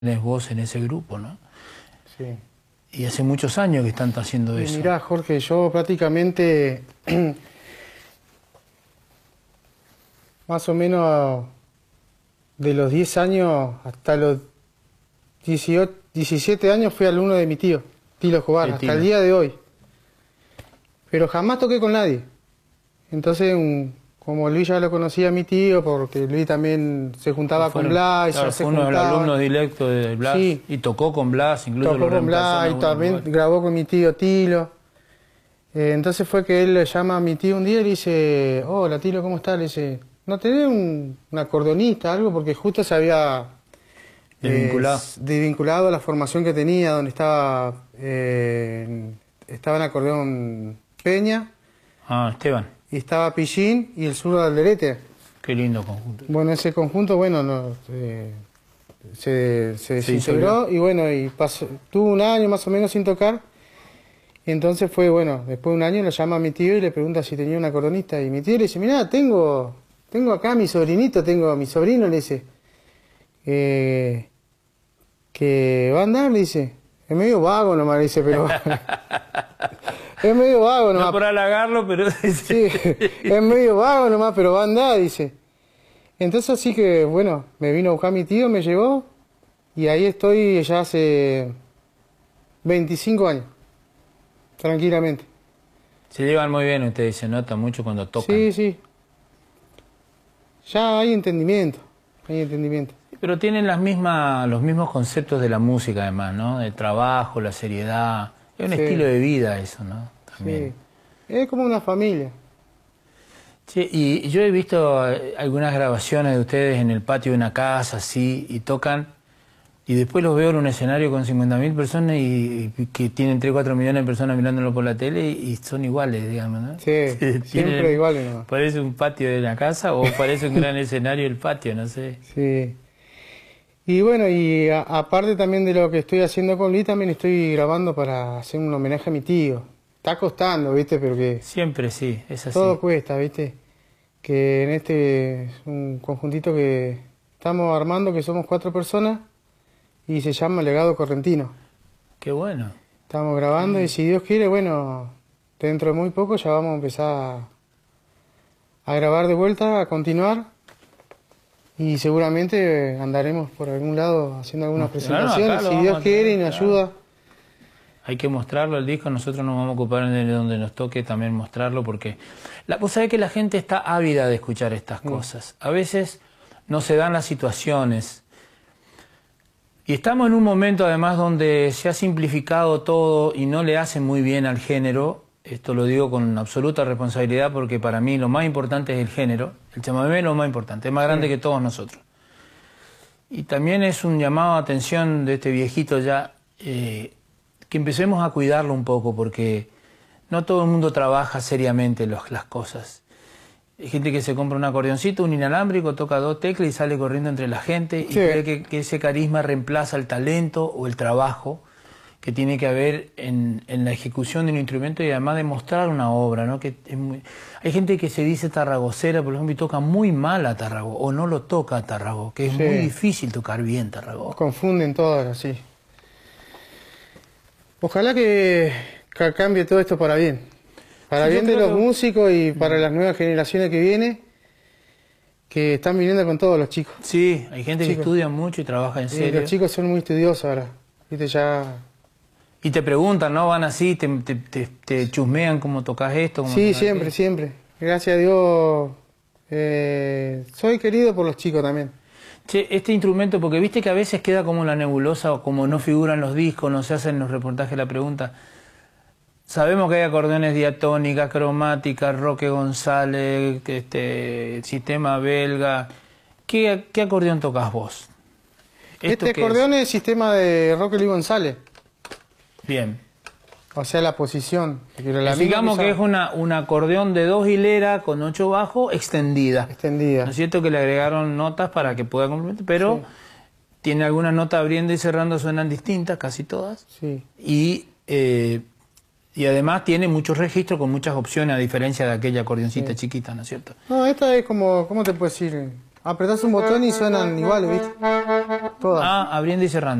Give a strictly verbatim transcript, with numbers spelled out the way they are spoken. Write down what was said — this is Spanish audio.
tenés vos en ese grupo, ¿no? Sí. Y hace muchos años que están haciendo Y eso. mirá, Jorge, yo prácticamente, más o menos de los diez años hasta los dieciocho, diecisiete años fui alumno de mi tío, Tilo Escobar, Sí, hasta Tilo. el día de hoy. Pero jamás toqué con nadie. Entonces, un, como Luis ya lo conocía a mi tío, porque Luis también se juntaba Fueron- con Blas, claro, ya se fue uno de los juntaba. alumnos directos de Blas, Sí. y tocó con Blas, incluso Tocó lo con reemplazó en Blas y algunos también lugares. grabó con mi tío Tilo. Eh, entonces fue que él le llama a mi tío un día y le dice, hola Tilo, ¿cómo estás? Le dice, ¿no tenés un, un acordeonista, algo? Porque justo se había Desvinculado. eh, desvinculado a la formación que tenía, donde estaba, eh, estaba en acordeón Peña, Ah, Esteban, y estaba Pillín y el zurdo Alderete. qué lindo conjunto. Bueno, ese conjunto, bueno, no, eh, se, se Se desintegró disolvió. y bueno, y pasó, tuvo un año más o menos sin tocar. Y entonces fue, bueno, después de un año lo llama a mi tío y le pregunta si tenía un acordeonista. Y mi tío le dice, mirá, tengo, tengo acá a mi sobrinito, tengo a mi sobrino, le dice, eh, que va a andar, le dice. Es medio vago nomás, le dice, pero... es medio vago nomás. No por halagarlo, pero... Sí, es medio vago nomás, pero va a andar, dice. Entonces así que, bueno, me vino a buscar mi tío, me llevó, y ahí estoy ya hace veinticinco años, tranquilamente. Se llevan muy bien ustedes, se nota mucho cuando tocan. Sí, sí. Ya hay entendimiento, hay entendimiento. Pero tienen las mismas, los mismos conceptos de la música además, ¿no? El trabajo, la seriedad. Es un Sí. estilo de vida eso, ¿no? También. Sí. Es como una familia. Sí, y yo he visto eh, algunas grabaciones de ustedes en el patio de una casa, así, y tocan, y después los veo en un escenario con cincuenta mil personas y, y que tienen tres o cuatro millones de personas mirándolo por la tele y son iguales, digamos, ¿no? Sí, Tienen- siempre iguales nomás. ¿Parece un patio de una casa o parece un gran escenario el patio? No sé. Sí. Y bueno, y a- aparte también de lo que estoy haciendo con Luis, también estoy grabando para hacer un homenaje a mi tío. Está costando, ¿viste? Pero que Siempre sí, es así. todo cuesta, ¿viste? Que en este es un conjuntito que estamos armando, que somos cuatro personas, y se llama Legado Correntino. Qué bueno. Estamos grabando y si Dios quiere, bueno, dentro de muy poco ya vamos a empezar a grabar de vuelta, a continuar. Y seguramente andaremos por algún lado haciendo algunas Claro, presentaciones, acá lo si vamos Dios a quiere y tener, nos claro. ayuda. Hay que mostrarlo el disco, nosotros nos vamos a ocupar de donde nos toque también mostrarlo, porque la cosa es que la gente está ávida de escuchar estas cosas. A veces no se dan las situaciones. Y estamos en un momento además donde se ha simplificado todo y no le hace muy bien al género. Esto lo digo con absoluta responsabilidad porque para mí lo más importante es el género. El chamamé es lo más importante, es más grande que todos nosotros. Y también es un llamado a atención de este viejito ya, eh, que empecemos a cuidarlo un poco porque no todo el mundo trabaja seriamente los, las cosas. Hay gente que se compra un acordeoncito, un inalámbrico, toca dos teclas y sale corriendo entre la gente y Sí. cree que, que ese carisma reemplaza el talento o el trabajo que tiene que haber en, en la ejecución de un instrumento y además de mostrar una obra, ¿no? Que es muy... Hay gente que se dice tarragocera, por ejemplo, y toca muy mal a Tarragó o no lo toca a Tarragó, que es Sí. muy difícil tocar bien Tarragó. Confunden todas así. Ojalá que, que cambie todo esto para bien. Para Sí, yo bien de creo los que- músicos y para las nuevas generaciones que vienen, que están viniendo con todos los chicos. Sí, hay gente que Chicos. estudia mucho y trabaja en Y serio. los chicos son muy estudiosos ahora. Viste, ya... Y te preguntan, ¿no? Van así, te, te, te, te chusmean cómo tocas esto. Cómo Sí, tocas siempre, aquello. siempre. Gracias a Dios, eh, soy querido por los chicos también. Che, este instrumento, porque viste que a veces queda como la nebulosa o como no figuran los discos, no se hacen los reportajes la pregunta. Sabemos que hay acordeones diatónicas, cromáticas, Roque González, este, sistema belga. ¿Qué, qué acordeón tocas vos? ¿Esto Este qué es? acordeón es el sistema de Roque Luis González. Bien. O sea, la posición. Pero la misma Digamos que usaba. es una, un acordeón de dos hileras con ocho bajos extendida. Extendida. ¿No es cierto que le agregaron notas para que pueda complementar? Pero Sí. tiene algunas notas abriendo y cerrando, suenan distintas, casi todas. Sí. Y, eh, y además tiene muchos registros con muchas opciones, a diferencia de aquella acordeoncita Sí. chiquita, ¿no es cierto? No, esta es como, ¿cómo te puedo decir? Apretás un botón y suenan iguales, ¿viste? Todas. Ah, abriendo y cerrando.